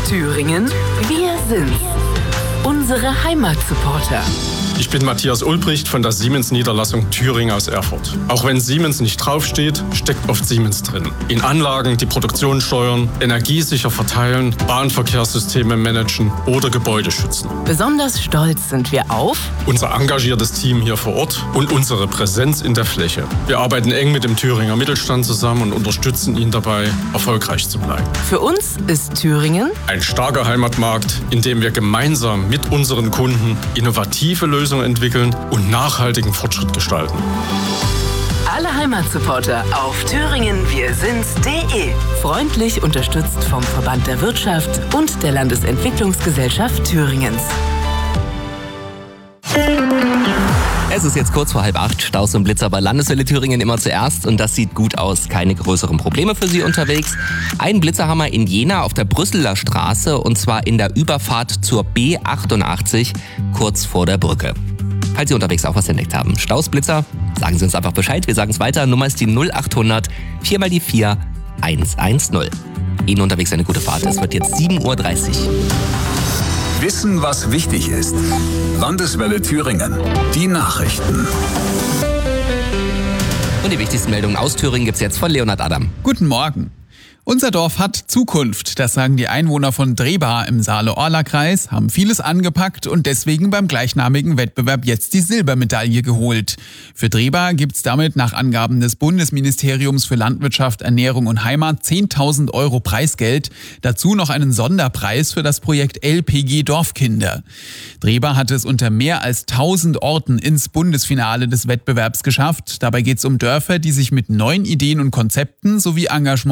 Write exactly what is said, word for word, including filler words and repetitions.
Thüringen, wir sind's. Unsere Heimatsupporter. Ich bin Matthias Ulbricht von der Siemens-Niederlassung Thüringen aus Erfurt. Auch wenn Siemens nicht draufsteht, steckt oft Siemens drin. In Anlagen, die Produktion steuern, energiesicher verteilen, Bahnverkehrssysteme managen oder Gebäude schützen. Besonders stolz sind wir auf unser engagiertes Team hier vor Ort und unsere Präsenz in der Fläche. Wir arbeiten eng mit dem Thüringer Mittelstand zusammen und unterstützen ihn dabei, erfolgreich zu bleiben. Für uns ist Thüringen ein starker Heimatmarkt, in dem wir gemeinsam mit unseren Kunden innovative Lösungen entwickeln und nachhaltigen Fortschritt gestalten. Alle Heimatsupporter auf thüringen wir sind's punkt de. Freundlich unterstützt vom Verband der Wirtschaft und der Landesentwicklungsgesellschaft Thüringens. Es ist jetzt kurz vor halb acht, Staus und Blitzer bei Landeswelle Thüringen immer zuerst und das sieht gut aus. Keine größeren Probleme für Sie unterwegs. Ein Blitzer haben wir in Jena auf der Brüsseler Straße und zwar in der Überfahrt zur B achtundachtzig, kurz vor der Brücke. Falls Sie unterwegs auch was entdeckt haben, Staus, Blitzer, sagen Sie uns einfach Bescheid, wir sagen es weiter. Nummer ist die null achthundert vier mal die vier hundertzehn. Ihnen unterwegs eine gute Fahrt, es wird jetzt sieben Uhr dreißig. Wissen, was wichtig ist. Landeswelle Thüringen. Die Nachrichten. Und die wichtigsten Meldungen aus Thüringen gibt's jetzt von Leonhard Adam. Guten Morgen. Unser Dorf hat Zukunft, das sagen die Einwohner von Drehbar im Saale-Orla-Kreis, haben vieles angepackt und deswegen beim gleichnamigen Wettbewerb jetzt die Silbermedaille geholt. Für Drehbar gibt's damit nach Angaben des Bundesministeriums für Landwirtschaft, Ernährung und Heimat zehntausend Euro Preisgeld, dazu noch einen Sonderpreis für das Projekt L P G Dorfkinder. Drehbar hat es unter mehr als tausend Orten ins Bundesfinale des Wettbewerbs geschafft. Dabei geht's um Dörfer, die sich mit neuen Ideen und Konzepten sowie Engagement